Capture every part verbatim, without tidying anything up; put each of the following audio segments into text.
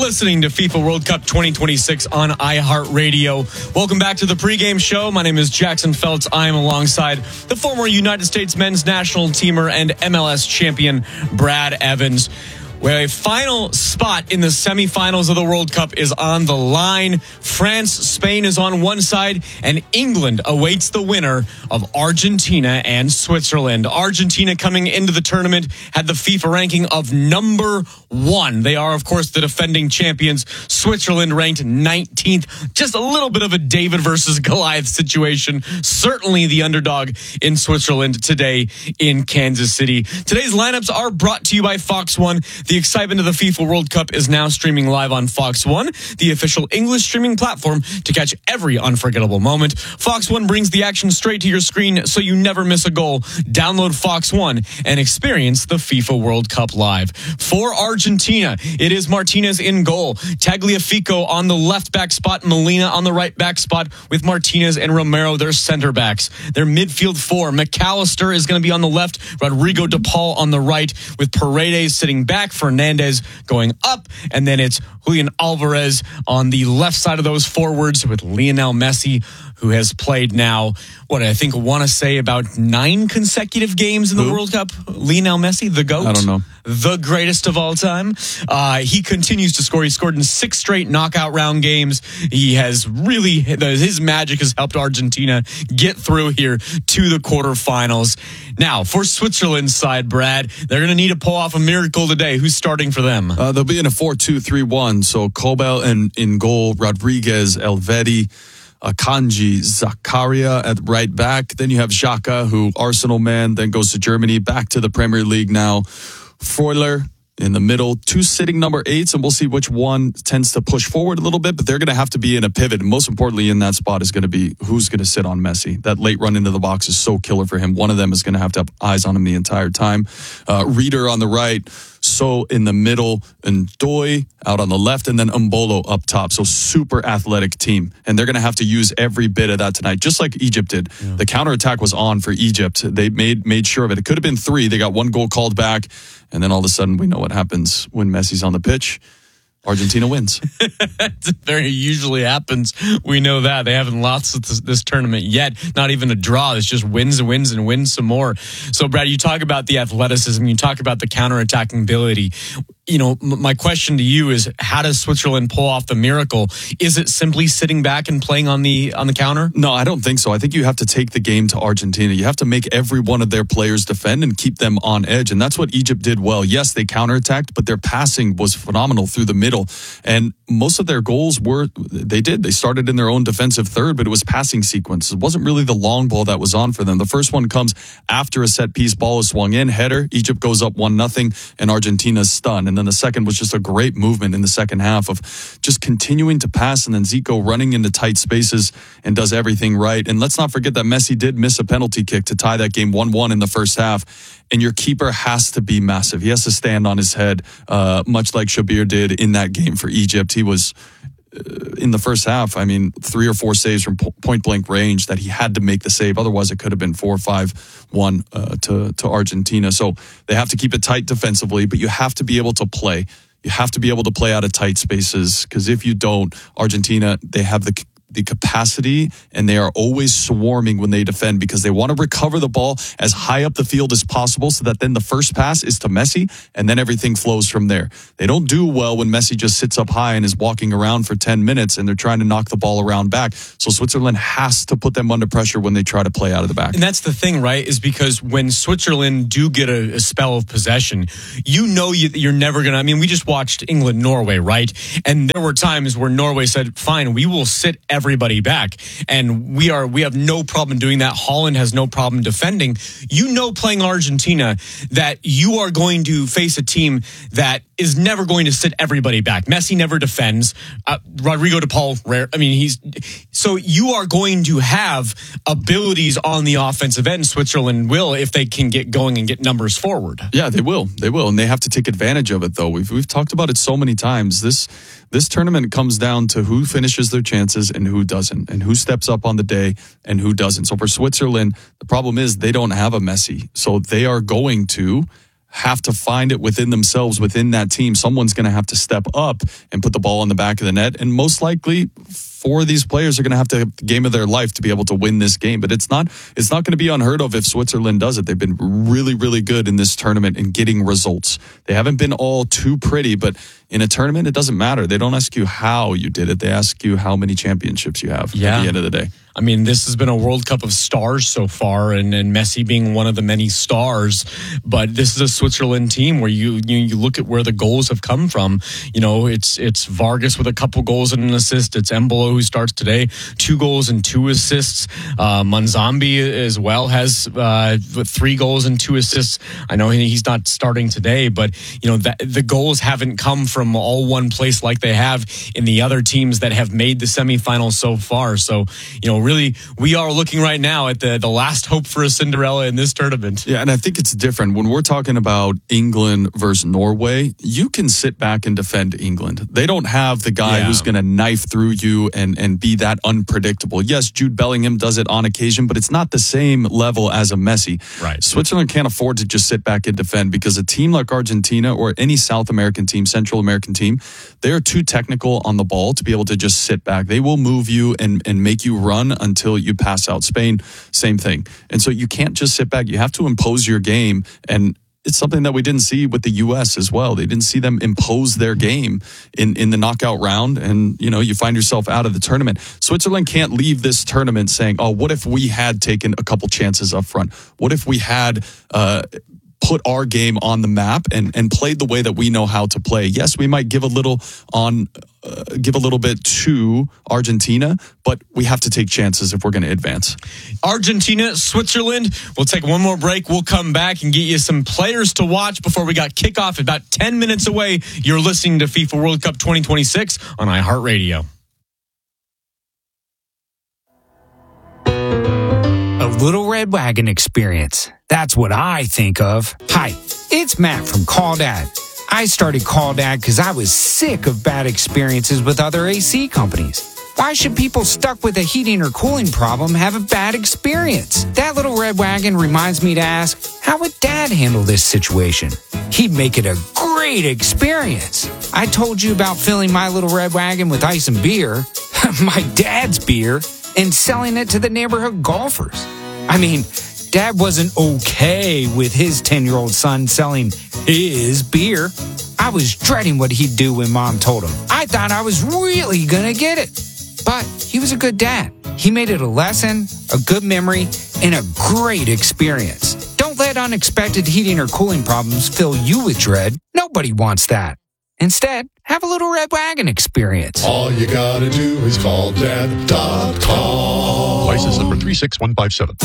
listening to FIFA World Cup twenty twenty-six on iHeartRadio. Welcome back to the pregame show. My name is Jackson Feltz. I am alongside the former United States men's national teamer and M L S champion, Brad Evans. Where a final spot in the semifinals of the World Cup is on the line. France, Spain is on one side, and England awaits the winner of Argentina and Switzerland. Argentina coming into the tournament had the FIFA ranking of number one. They are, of course, the defending champions. Switzerland ranked nineteenth. Just a little bit of a David versus Goliath situation. Certainly the underdog in Switzerland today in Kansas City. Today's lineups are brought to you by Fox One. The excitement of the FIFA World Cup is now streaming live on Fox One, the official English streaming platform to catch every unforgettable moment. Fox One brings the action straight to your screen so you never miss a goal. Download Fox One and experience the FIFA World Cup live. For Argentina, it is Martinez in goal, Tagliafico on the left back spot, Molina on the right back spot with Martinez and Romero, their center backs. Their midfield four, McAllister is going to be on the left, Rodrigo de Paul on the right with Paredes sitting back, Fernandez going up, and then it's Julian Alvarez on the left side of those forwards with Lionel Messi, who has played now, what I think want to say about nine consecutive games in the Who? World Cup. Lionel Messi, the GOAT. I don't know. The greatest of all time. Uh, he continues to score. He scored in six straight knockout round games. He has really, his magic has helped Argentina get through here to the quarterfinals. Now, for Switzerland's side, Brad, they're going to need to pull off a miracle today. Who's starting for them? Uh, they'll be in a four two three one. So Kobel in, in goal, Rodriguez, Elvedi, Akanji, Zakaria at right back. Then you have Xhaka, who Arsenal man, then goes to Germany, back to the Premier League now. Freuler in the middle, two sitting number eights, and we'll see which one tends to push forward a little bit, but they're going to have to be in a pivot. And most importantly in that spot is going to be who's going to sit on Messi. That late run into the box is so killer for him. One of them is going to have to have eyes on him the entire time. Uh, Reader on the right, So in the middle, and Doi out on the left, and then Mbolo up top. So super athletic team. And they're going to have to use every bit of that tonight, just like Egypt did. Yeah. The counterattack was on for Egypt. They made made sure of it. It could have been three. They got one goal called back. And then all of a sudden, we know what happens when Messi's on the pitch. Argentina wins. It very usually happens. We know that. They haven't lost this, this tournament yet. Not even a draw. It's just wins and wins and wins some more. So, Brad, you talk about the athleticism. You talk about the counterattacking ability. You know, my question to you is, how does Switzerland pull off the miracle? Is it simply sitting back and playing on the on the counter? No, I don't think so. I think you have to take the game to Argentina. You have to make every one of their players defend and keep them on edge. And that's what Egypt did well. Yes, they counterattacked, but their passing was phenomenal through the middle. And most of their goals were, they did. They started in their own defensive third, but it was passing sequence. It wasn't really the long ball that was on for them. The first one comes after a set piece. Ball is swung in, header. Egypt goes up one nothing, and Argentina's stunned. And then the second was just a great movement in the second half of just continuing to pass, and then Zico running into tight spaces and does everything right. And let's not forget that Messi did miss a penalty kick to tie that game one one in the first half. And your keeper has to be massive. He has to stand on his head, uh, much like Shabir did in that game for Egypt. He was uh, in the first half, I mean, three or four saves from po- point blank range that he had to make the save. Otherwise, it could have been four or five one uh, to, to Argentina. So they have to keep it tight defensively, but you have to be able to play. You have to be able to play out of tight spaces, because if you don't, Argentina, they have the the capacity, and they are always swarming when they defend, because they want to recover the ball as high up the field as possible, so that then the first pass is to Messi, and then everything flows from there. They don't do well when Messi just sits up high and is walking around for ten minutes, and they're trying to knock the ball around back. So Switzerland has to put them under pressure when they try to play out of the back. And that's the thing, right, is because when Switzerland do get a, a spell of possession, you know you, you're never going to, I mean, we just watched England-Norway, right? And there were times where Norway said, fine, we will sit every everybody back, and we are we have no problem doing that. Holland has no problem defending. You know, playing Argentina, that you are going to face a team that is never going to sit everybody back. Messi never defends. Uh, Rodrigo de Paul, rare. I mean, he's so you are going to have abilities on the offensive end. Switzerland will, if they can get going and get numbers forward. Yeah, they will. They will, and they have to take advantage of it. Though we've we've talked about it so many times. This this tournament comes down to who finishes their chances and who doesn't, and who steps up on the day and who doesn't. So for Switzerland, the problem is they don't have a Messi, so they are going to have to find it within themselves, within that team. Someone's going to have to step up and put the ball in the back of the net. And most likely, four of these players are going to have to have the game of their life to be able to win this game. But it's not it's not going to be unheard of if Switzerland does it. They've been really, really good in this tournament in getting results. They haven't been all too pretty, but in a tournament, it doesn't matter. They don't ask you how you did it. They ask you how many championships you have yeah. at the end of the day. I mean, this has been a World Cup of stars so far, and, and Messi being one of the many stars. But this is a Switzerland team where you, you you look at where the goals have come from. You know, it's it's Vargas with a couple goals and an assist. It's Embolo who starts today, two goals and two assists. Uh, Manzambi as well has uh, with three goals and two assists. I know he's not starting today, but you know that the goals haven't come from all one place like they have in the other teams that have made the semifinals so far. So you know. Really, we are looking right now at the, the last hope for a Cinderella in this tournament. Yeah, and I think it's different. When we're talking about England versus Norway, you can sit back and defend England. They don't have the guy yeah. who's going to knife through you and, and be that unpredictable. Yes, Jude Bellingham does it on occasion, but it's not the same level as a Messi. Right. Switzerland can't afford to just sit back and defend because a team like Argentina or any South American team, Central American team, they're too technical on the ball to be able to just sit back. They will move you and, and make you run until you pass out. Spain, same thing. And so you can't just sit back. You have to impose your game. And it's something that we didn't see with the U S as well. They didn't see them impose their game in, in the knockout round. And, you know, you find yourself out of the tournament. Switzerland can't leave this tournament saying, oh, what if we had taken a couple chances up front? What if we had uh, put our game on the map and, and played the way that we know how to play? Yes, we might give a little on... Uh, give a little bit to Argentina, but we have to take chances if we're going to advance. Argentina, Switzerland. We'll take one more break. We'll come back and get you some players to watch before we got kickoff about ten minutes away. You're listening to FIFA World Cup twenty twenty-six on iHeartRadio. A Little Red Wagon experience. That's what I think of. Hi, it's Matt from Call Dad. I started Call Dad because I was sick of bad experiences with other A C companies. Why should people stuck with a heating or cooling problem have a bad experience? That Little Red Wagon reminds me to ask, how would Dad handle this situation? He'd make it a great experience. I told you about filling my Little Red Wagon with ice and beer, my dad's beer, and selling it to the neighborhood golfers. I mean, Dad wasn't okay with his ten-year-old son selling his beer. I was dreading what he'd do when Mom told him. I thought I was really going to get it. But he was a good dad. He made it a lesson, a good memory, and a great experience. Don't let unexpected heating or cooling problems fill you with dread. Nobody wants that. Instead, have a Little Red Wagon experience. All you gotta do is call dad dot com. License number three six one five seven.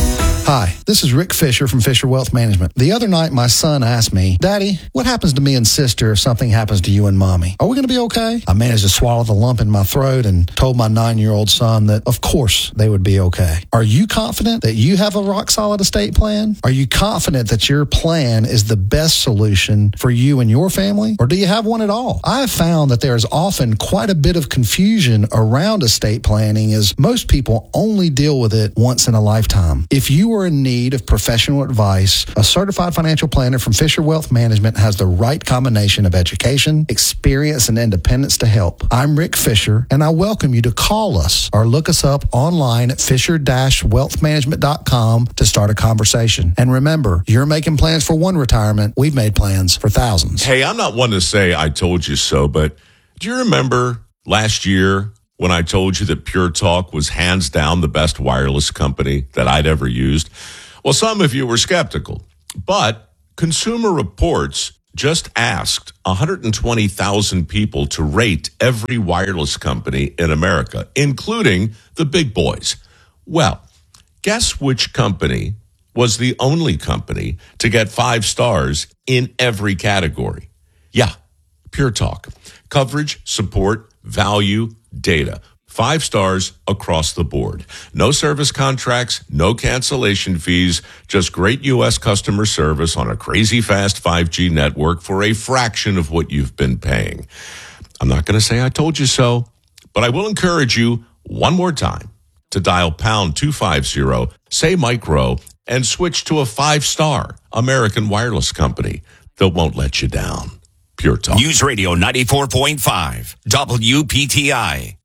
Hi, this is Rick Fisher from Fisher Wealth Management. The other night, my son asked me, Daddy, what happens to me and sister if something happens to you and Mommy? Are we going to be okay? I managed to swallow the lump in my throat and told my nine-year-old son that, of course, they would be okay. Are you confident that you have a rock-solid estate plan? Are you confident that your plan is the best solution for you and your family? Or do you have one at all? I have found that there is often quite a bit of confusion around estate planning, as most people only deal with it once in a lifetime. If you are in need of professional advice, a certified financial planner from Fisher Wealth Management has the right combination of education, experience, and independence to help. I'm Rick Fisher, and I welcome you to call us or look us up online at fisher dash wealth management dot com to start a conversation. And remember, you're making plans for one retirement. We've made plans for thousands. Hey, I'm not one to say I told you so, but do you remember last year when I told you that Pure Talk was hands down the best wireless company that I'd ever used? Well, some of you were skeptical, but Consumer Reports just asked one hundred twenty thousand people to rate every wireless company in America, including the big boys. Well, guess which company was the only company to get five stars in every category? Yeah, Pure Talk. Coverage, support, value, data. Five stars across the board. No service contracts, no cancellation fees, just great U S customer service on a crazy fast five G network for a fraction of what you've been paying. I'm not going to say I told you so, but I will encourage you one more time to dial pound two fifty, say micro, and switch to a five-star American wireless company that won't let you down. Pure Talk. News Radio ninety-four point five, W P T I.